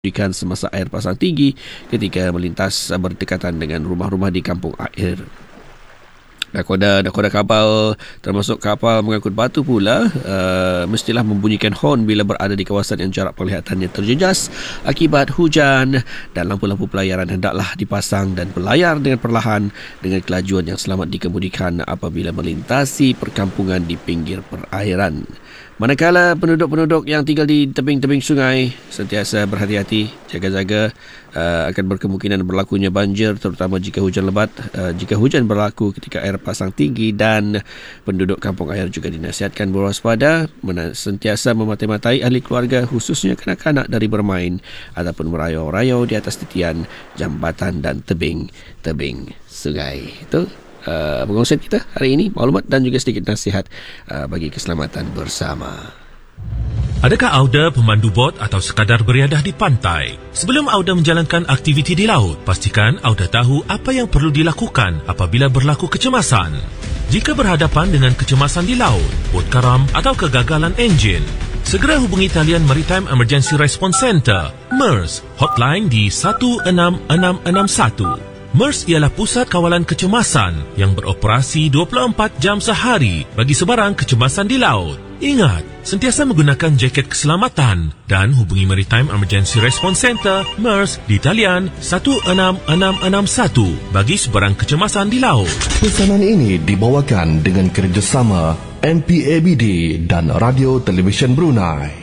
diberikan semasa air pasang tinggi ketika melintas berdekatan dengan rumah-rumah di kampung air. Nakoda kapal termasuk kapal mengangkut batu pula mestilah membunyikan horn bila berada di kawasan yang jarak penglihatannya terjejas akibat hujan, dan lampu-lampu pelayaran hendaklah dipasang dan berlayar dengan perlahan dengan kelajuan yang selamat dikemudikan apabila melintasi perkampungan di pinggir perairan. Manakala penduduk-penduduk yang tinggal di tebing-tebing sungai sentiasa berhati-hati, jaga-jaga akan berkemungkinan berlakunya banjir terutama jika hujan lebat. Jika hujan berlaku ketika air pasang tinggi, dan penduduk kampung air juga dinasihatkan berwaspada, sentiasa memata-matai ahli keluarga khususnya kanak-kanak dari bermain ataupun merayau-rayau di atas titian, jambatan dan tebing-tebing sungai. Itu pengongsian kita hari ini, maklumat dan juga sedikit nasihat bagi keselamatan bersama. Adakah Auda pemandu bot atau sekadar beriadah di pantai? Sebelum Auda menjalankan aktiviti di laut, pastikan Auda tahu apa yang perlu dilakukan apabila berlaku kecemasan. Jika berhadapan dengan kecemasan di laut, bot karam atau kegagalan enjin, segera hubungi talian Maritime Emergency Response Center, MERS, hotline di 16661. MERS ialah pusat kawalan kecemasan yang beroperasi 24 jam sehari bagi sebarang kecemasan di laut. Ingat, sentiasa menggunakan jaket keselamatan dan hubungi Maritime Emergency Response Center, MERS, di talian 16661 bagi sebarang kecemasan di laut. Pesanan ini dibawakan dengan kerjasama MPABD dan Radio Television Brunei.